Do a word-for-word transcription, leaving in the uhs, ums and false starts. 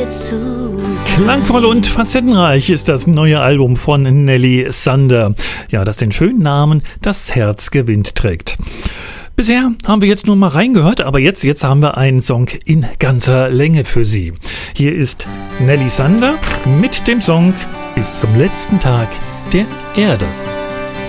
dir zu sein. Klangvoll und facettenreich ist das neue Album von Nelly Sander, ja, das den schönen Namen Das Herz gewinnt trägt. Bisher haben wir jetzt nur mal reingehört, aber jetzt, jetzt haben wir einen Song in ganzer Länge für Sie. Hier ist Nelly Sander mit dem Song Bis zum letzten Tag der Erde.